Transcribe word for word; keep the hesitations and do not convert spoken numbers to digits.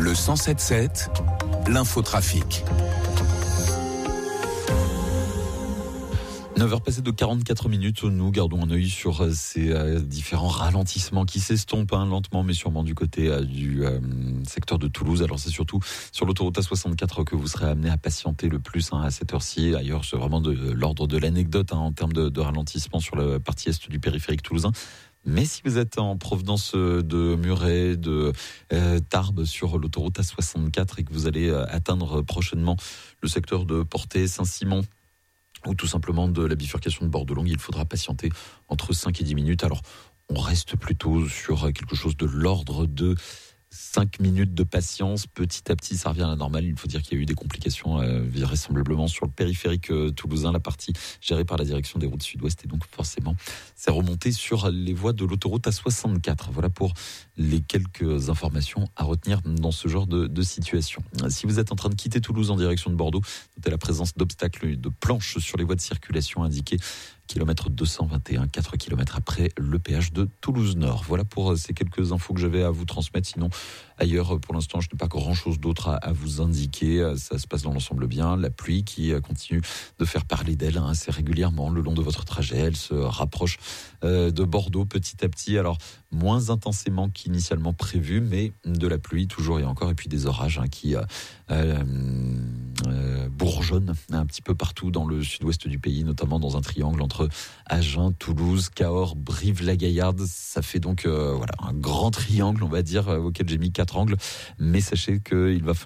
Le cent sept sept, l'infotrafic. neuf heures passées de quarante-quatre minutes, nous gardons un œil sur ces euh, différents ralentissements qui s'estompent hein, lentement mais sûrement du côté euh, du euh, secteur de Toulouse. Alors c'est surtout sur l'autoroute A soixante-quatre que vous serez amené à patienter le plus hein, à cette heure-ci. Ailleurs c'est vraiment de l'ordre de l'anecdote hein, en termes de, de ralentissement sur la partie est du périphérique toulousain. Mais si vous êtes en provenance de Muret, de euh, Tarbes sur l'autoroute A soixante-quatre et que vous allez euh, atteindre prochainement le secteur de Portet, Saint-Simon, ou tout simplement de la bifurcation de Bordelongue, il faudra patienter entre cinq et dix minutes. Alors, on reste plutôt sur quelque chose de l'ordre de cinq minutes de patience. Petit à petit, ça revient à la normale. Il faut dire qu'il y a eu des complications euh, vraisemblablement sur le périphérique euh, toulousain, la partie gérée par la direction des routes sud-ouest. Et donc, forcément, c'est remonté sur les voies de l'autoroute A soixante-quatre. Voilà pour les quelques informations à retenir dans ce genre de, de situation. Si vous êtes en train de quitter Toulouse en direction de Bordeaux, notez la présence d'obstacles de planches sur les voies de circulation indiquées kilomètre deux cent vingt et un, quatre kilomètres après le péage de Toulouse-Nord. Voilà pour ces quelques infos que j'avais à vous transmettre. Sinon, ailleurs, pour l'instant, je n'ai pas grand-chose d'autre à, à vous indiquer. Ça se passe dans l'ensemble bien. La pluie qui continue de faire parler d'elle hein, assez régulièrement le long de votre trajet. Elle se rapproche euh, de Bordeaux petit à petit. Alors, moins intensément qu'initialement prévu, mais de la pluie toujours et encore. Et puis des orages hein, qui euh, euh, euh, bourgeonnent un petit peu partout dans le sud-ouest du pays, notamment dans un triangle entre Agen, Toulouse, Cahors, Brive-la-Gaillarde. Ça fait donc euh, voilà un grand triangle, on va dire, auquel j'ai mis quatre angles. Mais sachez qu'il va falloir